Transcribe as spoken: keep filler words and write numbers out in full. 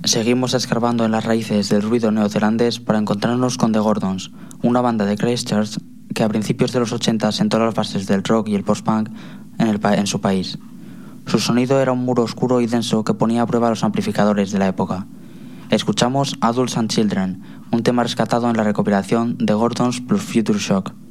Seguimos escarbando en las raíces del ruido neozelandés para encontrarnos con The Gordons, una banda de Christchurch que a principios de los ochenta sentó las bases del rock y el post-punk en, el pa- en su país. Su sonido era un muro oscuro y denso que ponía a prueba los amplificadores de la época. Escuchamos Adults and Children, un tema rescatado en la recopilación The Gordons plus Future Shock.